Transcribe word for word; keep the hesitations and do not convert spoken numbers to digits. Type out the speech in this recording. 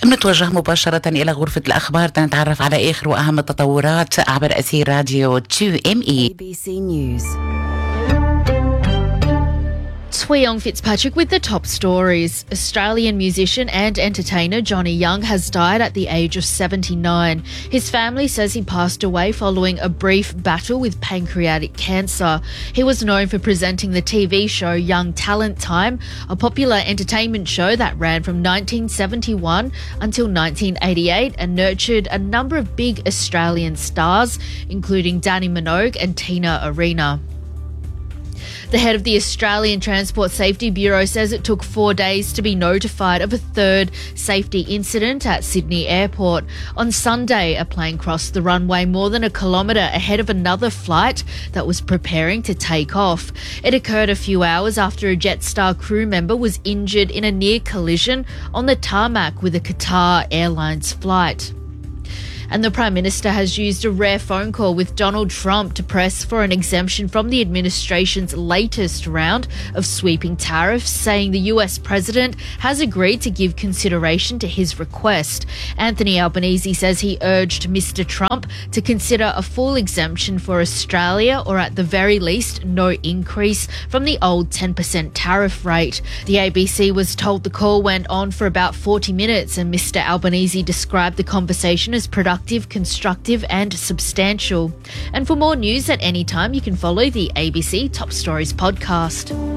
بنتوجه مباشرة إلى غرفة الأخبار تنتعرف على آخر وأهم التطورات عبر أثير راديو تو إم إي. A B C News. Tweong Fitzpatrick with the top stories. Australian musician and entertainer Johnny Young has died at the age of seventy-nine. His family says he passed away following a brief battle with pancreatic cancer. He was known for presenting the T V show Young Talent Time, a popular entertainment show that ran from nineteen seventy-one until nineteen eighty-eight and nurtured a number of big Australian stars, including Danny Minogue and Tina Arena. The head of the Australian Transport Safety Bureau says it took four days to be notified of a third safety incident at Sydney Airport. On Sunday, a plane crossed the runway more than a kilometre ahead of another flight that was preparing to take off. It occurred a few hours after a Jetstar crew member was injured in a near collision on the tarmac with a Qatar Airlines flight. And the Prime Minister has used a rare phone call with Donald Trump to press for an exemption from the administration's latest round of sweeping tariffs, saying the U S President has agreed to give consideration to his request. Anthony Albanese says he urged Mister Trump to consider a full exemption for Australia, or at the very least no increase from the old ten percent tariff rate. The A B C was told the call went on for about forty minutes, and Mister Albanese described the conversation as productive, constructive and substantial. And for more news at any time, you can follow the A B C Top Stories podcast.